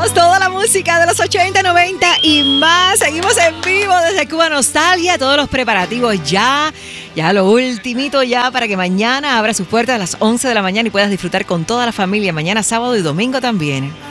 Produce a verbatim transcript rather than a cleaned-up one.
Toda la música de los ochenta, noventa y más. Seguimos en vivo desde Cuba Nostalgia. Todos los preparativos ya. Ya lo ultimito ya para que mañana abra sus puertas a las once de la mañana y puedas disfrutar con toda la familia. Mañana sábado y domingo también.